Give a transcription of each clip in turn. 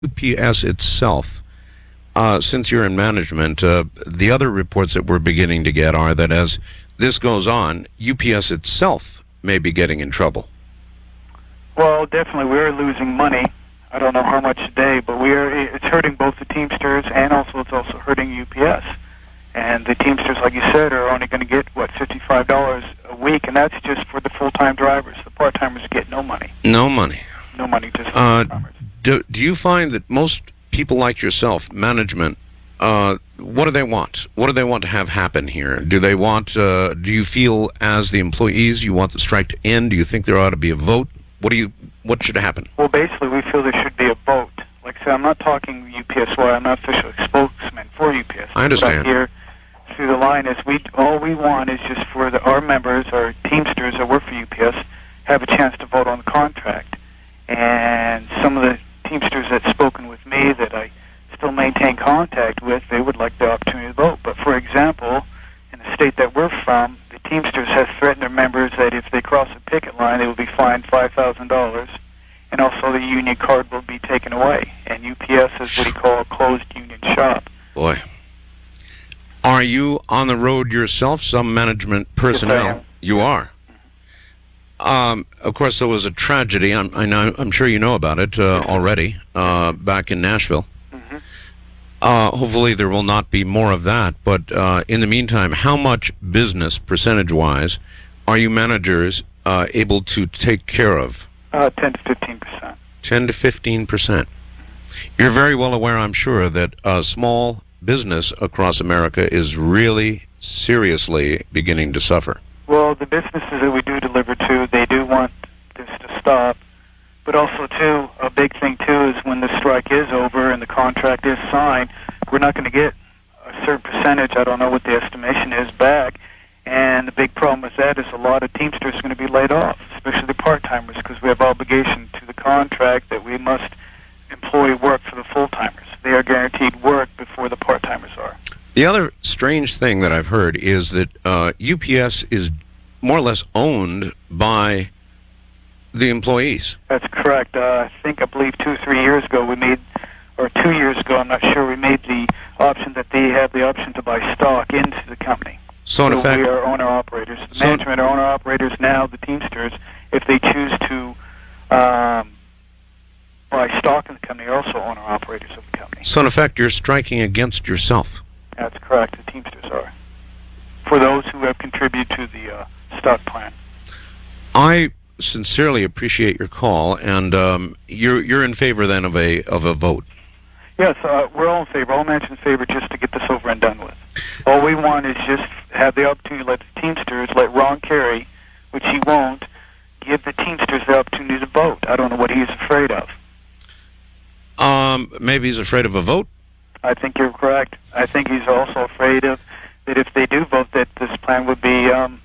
UPS itself, since you're in management, the other reports that we're beginning to get are that as this goes on, UPS itself may be getting in trouble. Well, definitely, we're losing money. I don't know how much a day, but it's hurting both the Teamsters and it's also hurting UPS. And the Teamsters, like you said, are only going to get, $55 a week, and that's just for the full-time drivers. The part-timers get no money. No money. No money, just part-timers. Do you find that most people like yourself, management, what do they want? What do they want to have happen here? Do they want, do you feel as the employees you want the strike to end? Do you think there ought to be a vote? What should happen? Well, basically, we feel there should be a vote. Like I said, I'm not talking UPSY. I'm not official spokesman for UPS. I understand. What I hear through the line is all we want is just for our members, our Teamsters that work for UPS, have a chance to vote on the contract. And some of the Teamsters that's spoken with me that I still maintain contact with, they would like the opportunity to vote. But for example, in the state that we're from, the Teamsters have threatened their members that if they cross a picket line, they will be fined $5,000, and also the union card will be taken away. And UPS is what he call a closed union shop. Boy. Are you on the road yourself, some management personnel? Yes, I am. You are. Of course, there was a tragedy. I'm sure you know about it already back in Nashville. Hopefully there will not be more of that. But in the meantime, how much business, percentage-wise, are you managers able to take care of? 10 to 15%. 10 to 15%. You're very well aware, I'm sure, that small business across America is really seriously beginning to suffer. Well, the businesses that we do deliver to, they do want this to stop. But also, too, a big thing, too, is when the strike is over and the contract is signed, we're not going to get a certain percentage, I don't know what the estimation is, back. And the big problem with that is a lot of Teamsters are going to be laid off, especially the part-timers, because we have obligation to the contract that we must employ work for the full-timers. They are guaranteed work before the part-timers are. The other strange thing that I've heard is that UPS is more or less owned by the employees. That's correct. I believe 2 or 3 years ago or 2 years ago, I'm not sure, we made the option that they have the option to buy stock into the company. So in effect, we are owner-operators. The management are owner-operators now, the Teamsters. If they choose to buy stock in the company, are also owner-operators of the company. So in effect, you're striking against yourself. That's correct. The Teamsters are. For those who have contributed to the stock plan. I sincerely appreciate your call, and you're in favor then of a vote. Yes, we're all in favor. All management's in favor just to get this over and done with. All we want is just have the opportunity to let the Teamsters, let Ron Carey, which he won't, give the Teamsters the opportunity to vote. I don't know what he's afraid of. Maybe he's afraid of a vote? I think you're correct. I think he's also afraid of that if they do vote, that this plan would be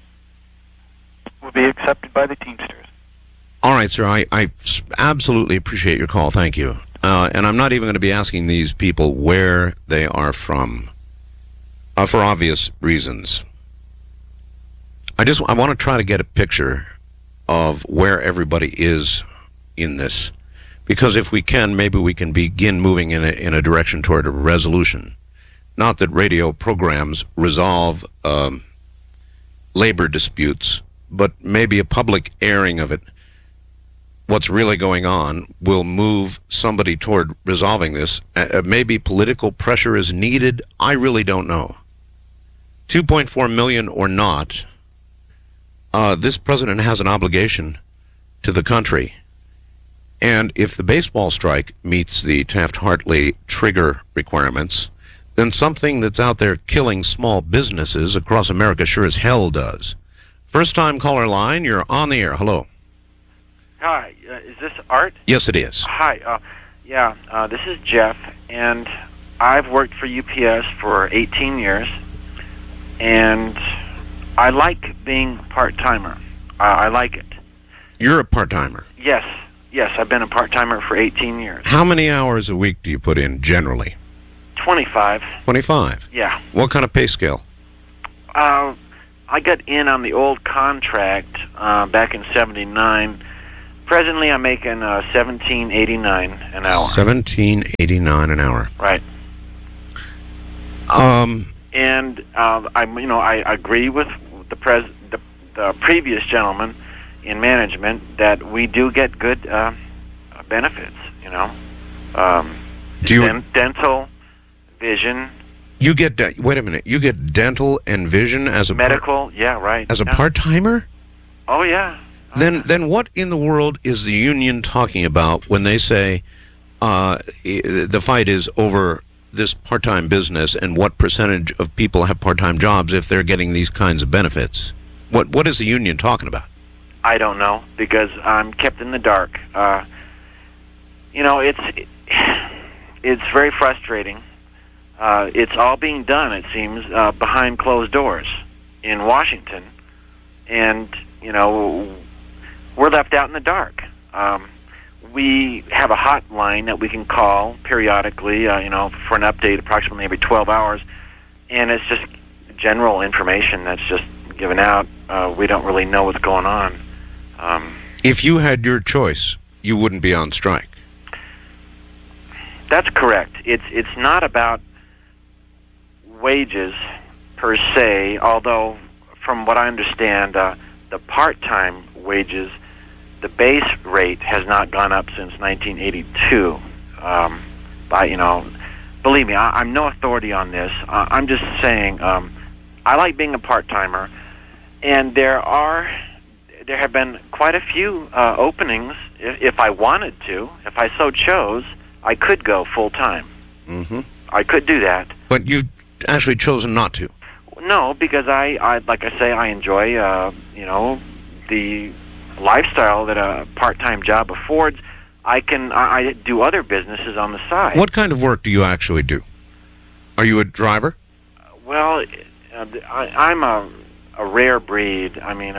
accepted by the Teamsters. All right, sir. I absolutely appreciate your call. Thank you. And I'm not even going to be asking these people where they are from, for obvious reasons. I want to try to get a picture of where everybody is in this, because if we can, maybe we can begin moving in a direction toward a resolution. Not that radio programs resolve labor disputes, but maybe a public airing of it. What's really going on will move somebody toward resolving this. Maybe political pressure is needed. I really don't know. 2.4 million or not, this president has an obligation to the country. And if the baseball strike meets the Taft-Hartley trigger requirements, then something that's out there killing small businesses across America sure as hell does. First-time caller line, you're on the air. Hello. Hi, is this Art? Yes, it is. Hi, this is Jeff, and I've worked for UPS for 18 years, and I like being part-timer. I like it. You're a part-timer? Yes, I've been a part-timer for 18 years. How many hours a week do you put in, generally? 25. 25? Yeah. What kind of pay scale? I got in on the old contract back in 79 Presently, I'm making $17.89 an hour. $17.89 an hour. Right. And I agree with the previous gentleman in management that we do get good benefits. Dental, vision. You get wait a minute. You get dental and vision as a medical. Yeah, right. As a part-timer. Oh yeah. Then what in the world is the union talking about when they say the fight is over this part-time business and what percentage of people have part-time jobs if they're getting these kinds of benefits? What is the union talking about? I don't know, because I'm kept in the dark. It's very frustrating. It's all being done, it seems, behind closed doors in Washington, and we're left out in the dark. We have a hotline that we can call periodically, for an update approximately every 12 hours, and it's just general information that's just given out. We don't really know what's going on. If you had your choice, you wouldn't be on strike. That's correct. It's not about wages per se, although from what I understand, the part-time wages, the base rate has not gone up since 1982. Believe me, I'm no authority on this. I'm just saying I like being a part-timer, and there have been quite a few openings. If I wanted to, if I so chose, I could go full-time. Mm-hmm. I could do that. But you've actually chosen not to. No, because I like I say, I enjoy the lifestyle that a part-time job affords. I do other businesses on the side. What kind of work do you actually do? Are you a driver? Well, I'm a rare breed. I mean,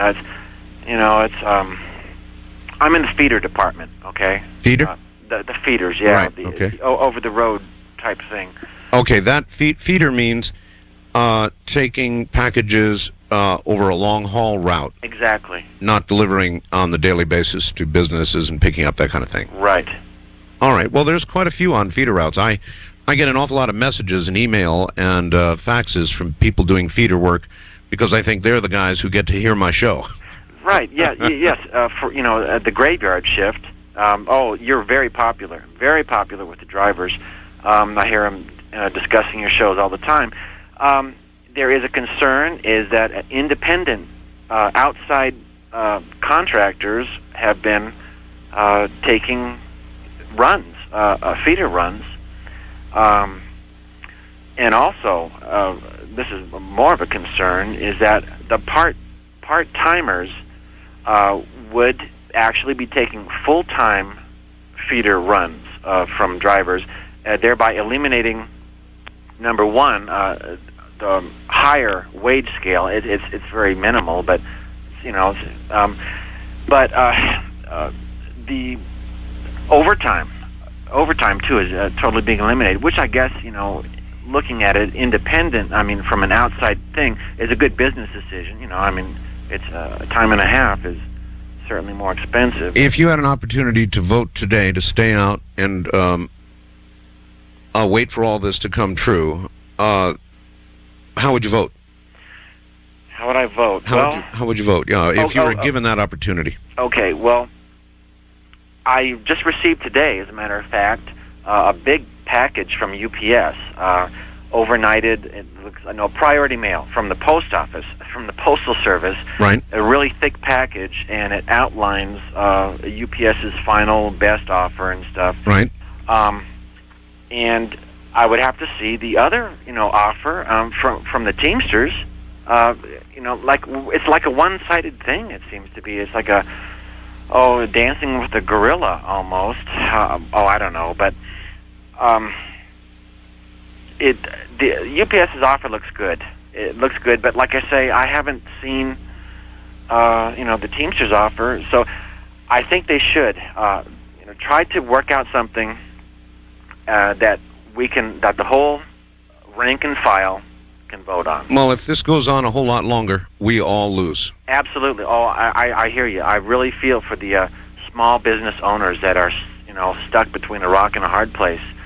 I'm in the feeder department. Okay. Feeder? The feeders, yeah. Right. Okay. The over-the-road type thing. Okay, that feeder means taking packages over a long-haul route. Exactly. Not delivering on the daily basis to businesses and picking up that kind of thing. Right. All right. Well, there's quite a few on feeder routes. I get an awful lot of messages and email and faxes from people doing feeder work because I think they're the guys who get to hear my show. Right. Yeah. Yes. For the graveyard shift. You're very popular with the drivers. I hear them discussing your shows all the time. There is a concern is that independent outside contractors have been taking runs, feeder runs, and also this is more of a concern is that the part-timers would actually be taking full-time feeder runs from drivers, thereby eliminating, number one, the higher wage scale. It's very minimal, but the overtime too is totally being eliminated, which I guess looking at it independent, I mean from an outside thing, is a good business decision. It's time and a half is certainly more expensive. If you had an opportunity to vote today to stay out and wait for all this to come true, how would you vote? How would I vote? How would you vote? Yeah, if you were given that opportunity. Okay, well, I just received today, as a matter of fact, a big package from UPS, overnighted. It looks, priority mail from the post office, from the Postal Service. Right. A really thick package, and it outlines UPS's final best offer and stuff. Right. And I would have to see the other, offer from the Teamsters. It's like a one-sided thing. It seems to be. It's like dancing with a gorilla almost. I don't know, but the UPS's offer looks good. It looks good, but like I say, I haven't seen the Teamsters offer, so I think they should try to work out something that the whole rank and file can vote on. Well, if this goes on a whole lot longer, we all lose. Absolutely. I hear you. I really feel for the small business owners that are, stuck between a rock and a hard place.